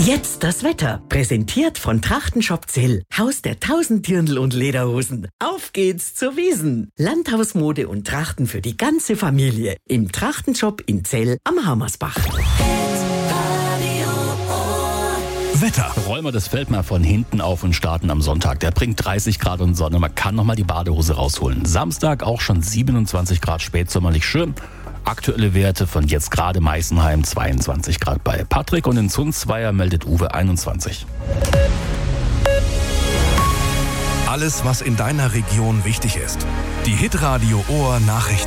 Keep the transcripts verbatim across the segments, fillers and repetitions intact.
Jetzt das Wetter. Präsentiert von Trachtenshop Zell. Haus der tausend Dirndl und Lederhosen. Auf geht's zur Wiesn. Landhausmode und Trachten für die ganze Familie. Im Trachtenshop in Zell am Hammersbach. Wetter. Räumen wir das Feld mal von hinten auf und starten am Sonntag. Der bringt dreißig Grad und Sonne. Man kann nochmal die Badehose rausholen. Samstag auch schon siebenundzwanzig Grad, spätsommerlich schön. Aktuelle Werte von jetzt gerade Meißenheim, zweiundzwanzig Grad bei Patrick, und in Zunzweier meldet Uwe einundzwanzig. Alles, was in deiner Region wichtig ist. Die Hitradio Ohr Nachrichten.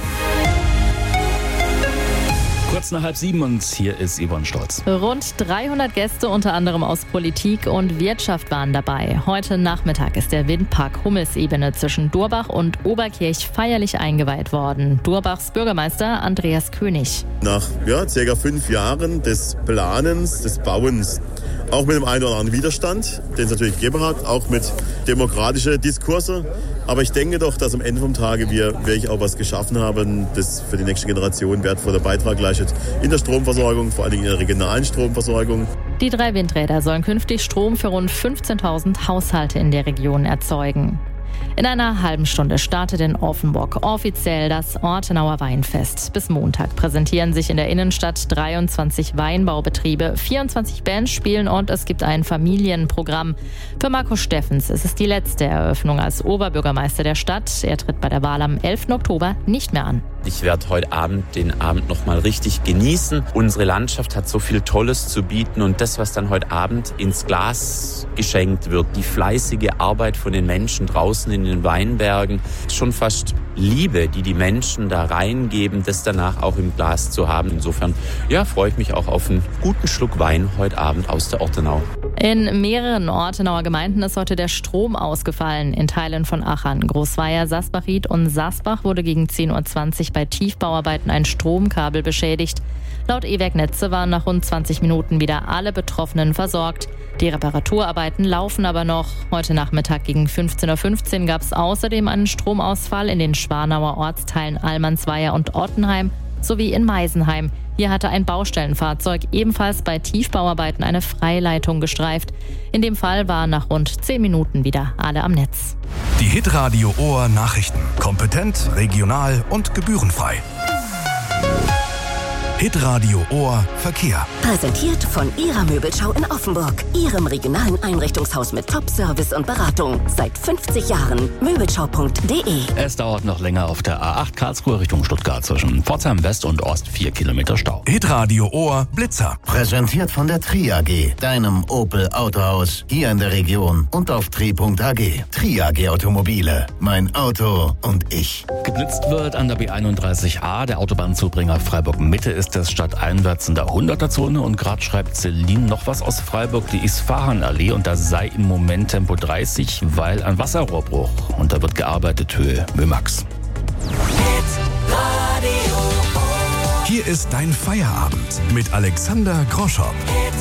Kurz nach halb sieben und hier ist Yvonne Stolz. Rund dreihundert Gäste, unter anderem aus Politik und Wirtschaft, waren dabei. Heute Nachmittag ist der Windpark Hummelsebene zwischen Durbach und Oberkirch feierlich eingeweiht worden. Durbachs Bürgermeister Andreas König. Nach ja, circa fünf Jahren des Planens, des Bauens, auch mit dem einen oder anderen Widerstand, den es natürlich gegeben hat, auch mit demokratischen Diskurse. Aber ich denke doch, dass am Ende vom Tage wir wirklich auch was geschaffen haben, das für die nächste Generation wertvoller Beitrag leistet in der Stromversorgung, vor allem in der regionalen Stromversorgung. Die drei Windräder sollen künftig Strom für rund fünfzehntausend Haushalte in der Region erzeugen. In einer halben Stunde startet in Offenburg offiziell das Ortenauer Weinfest. Bis Montag präsentieren sich in der Innenstadt dreiundzwanzig Weinbaubetriebe, vierundzwanzig Bands spielen und es gibt ein Familienprogramm. Für Marco Steffens ist es die letzte Eröffnung als Oberbürgermeister der Stadt. Er tritt bei der Wahl am elften Oktober nicht mehr an. Ich werde heute Abend den Abend noch mal richtig genießen. Unsere Landschaft hat so viel Tolles zu bieten und das, was dann heute Abend ins Glas geschenkt wird, die fleißige Arbeit von den Menschen draußen in den Weinbergen, ist schon fast Liebe, die die Menschen da reingeben, das danach auch im Glas zu haben. Insofern ja, freue ich mich auch auf einen guten Schluck Wein heute Abend aus der Ortenau. In mehreren Ortenauer Gemeinden ist heute der Strom ausgefallen. In Teilen von Achern, Großweier, Sasbachried und Sasbach wurde gegen zehn Uhr zwanzig bei Tiefbauarbeiten ein Stromkabel beschädigt. Laut E-Werk Netze waren nach rund zwanzig Minuten wieder alle Betroffenen versorgt. Die Reparaturarbeiten laufen aber noch. Heute Nachmittag gegen fünfzehn Uhr fünfzehn gab es außerdem einen Stromausfall in den Schwanauer Ortsteilen Allmannsweier und Ottenheim sowie in Meisenheim. Hier hatte ein Baustellenfahrzeug ebenfalls bei Tiefbauarbeiten eine Freileitung gestreift. In dem Fall waren nach rund zehn Minuten wieder alle am Netz. Die Hitradio Ohr Nachrichten. Kompetent, regional und gebührenfrei. Hitradio Ohr Verkehr. Präsentiert von Ihrer Möbelschau in Offenburg. Ihrem regionalen Einrichtungshaus mit Top-Service und Beratung. Seit fünfzig Jahren. Möbelschau punkt de. Es dauert noch länger auf der A acht Karlsruhe Richtung Stuttgart zwischen Pforzheim West und Ost, vier Kilometer Stau. Hitradio Ohr Blitzer. Präsentiert von der Tri A G, deinem Opel Autohaus hier in der Region und auf tri punkt a g. Tri A G Automobile. Mein Auto und ich. Geblitzt wird an der B einunddreißig A, der Autobahnzubringer Freiburg-Mitte, ist das stadteinwärts in der hunderter-Zone, und gerade schreibt Celine noch was aus Freiburg, die Isfahan-Allee, und da sei im Moment Tempo dreißig, weil ein Wasserrohrbruch, und da wird gearbeitet, Höhe Mömax. Hier ist dein Feierabend mit Alexander Groschow.